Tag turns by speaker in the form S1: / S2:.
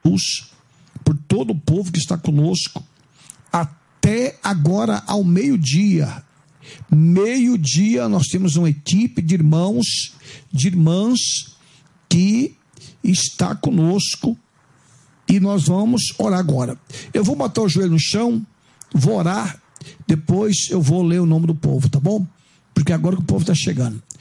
S1: por todo o povo que está conosco, até agora ao meio-dia. Meio-dia nós temos uma equipe de irmãos, de irmãs que está conosco e nós vamos orar agora. Eu vou botar o joelho no chão, vou orar, depois eu vou ler o nome do povo, tá bom? Porque agora que o povo está chegando.